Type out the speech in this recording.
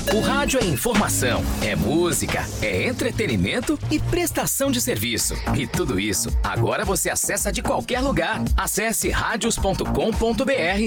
O rádio é informação, é música, é entretenimento e prestação de serviço. E tudo isso agora você acessa de qualquer lugar. Acesse radios.com.br